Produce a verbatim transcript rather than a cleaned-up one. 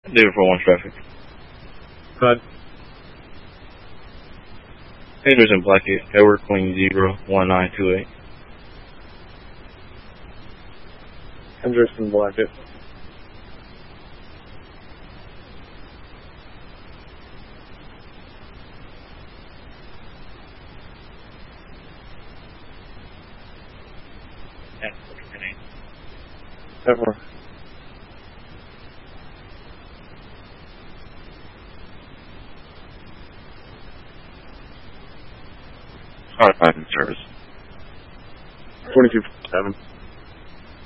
David for one traffic. Good. Haters in Blackett, Edward Queen zero one nine two eight. Henderson Blackett. Ever. Five five in service. Twenty-two seven.